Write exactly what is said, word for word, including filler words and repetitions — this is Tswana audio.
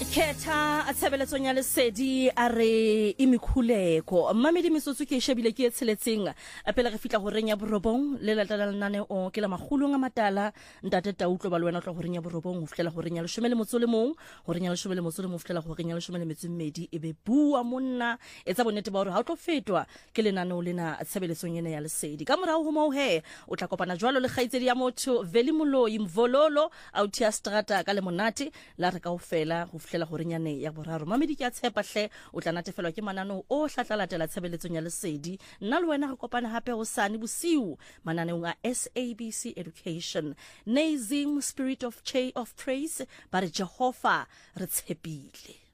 Khetha a tshebeletsong ya lesedi a re imikhuleko mmamedi mesotso ke shebile ke tsheletseng a pele re fitla go renya borobong le latela lenane o ke la magulong a matala ntate Tautlo ba le wena tla go renya borobong go fitlela go renya leshome le motso le mong go renya leshome le motso le mong fitlela go renya leshome le metso mmedi e be bua monna e tsa bonnete ba hore ha o tlo fetwa ke lenane o lena tshebeletsong ena ya lesedi ka morao ho mo he o tla kopana jwalo le khaitsedi ya motho Veli Moloi Mvololo Autia Strata ka le monate la re ka o fela go la gore nyane ya boraro mamedi ke a tshepa hle o tla natefelwa ke manano o hlatlalatela tshebeletsong ya lesedi nna le wena re kopana hape ho sane bosiu mananeong a S A B C Education Nazim Spirit of Ch of Praise ba re Jehova re tshepile.